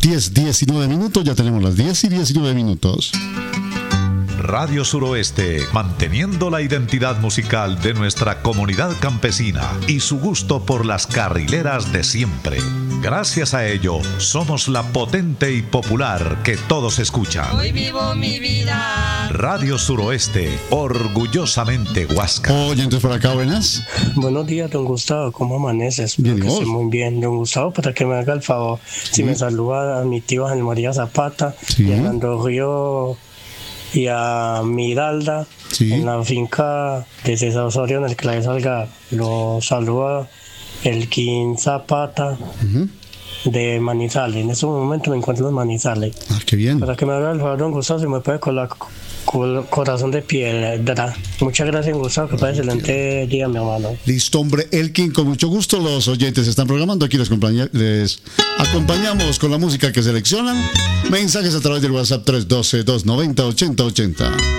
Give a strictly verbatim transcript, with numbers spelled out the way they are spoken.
diez, diecinueve minutos, ya tenemos las diez y diecinueve minutos. Radio Suroeste, manteniendo la identidad musical de nuestra comunidad campesina y su gusto por las carrileras de siempre. Gracias a ello, somos la potente y popular que todos escuchan. Hoy vivo mi vida. Radio Suroeste, orgullosamente Huasca. Oyentes por acá, buenas. Buenos días, don Gustavo, ¿cómo amaneces? Bien, Espero que ¿y vos? esté muy bien, don Gustavo, para que me haga el favor, si me saluda a mi tío Ángel María Zapata, Sí. y a Hernando Río y a Miralda, Sí. en la finca de César Osorio, en el Clave Salgar. Lo saluda el Quín Zapata Ujú. de Manizales. En este momento me encuentro en Manizales. Ah, qué bien. Para que me haga el favor, don Gustavo, si me puede colar con corazón de piedra. Muchas gracias, Gustavo, que pase excelente día, mi hermano. Listo, hombre, Elkin, con mucho gusto. Los oyentes se están programando. Aquí les, acompaña- les acompañamos con la música que seleccionan. Mensajes a través del WhatsApp tres uno dos, dos nueve cero, ocho cero ocho cero.